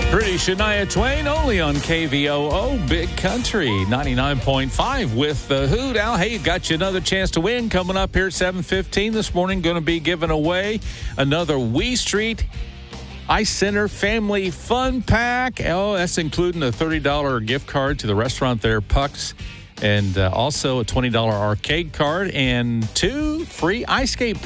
Pretty Shania Twain, only on KVOO Big Country 99.5 with the Hoot Owl. Hey, got you another chance to win coming up here at 7:15 this morning. Going to be giving away another Wee Street Ice Center Family Fun Pack. Oh, that's including a $30 gift card to the restaurant there, Pucks, and also a $20 arcade card and 2 free ice skate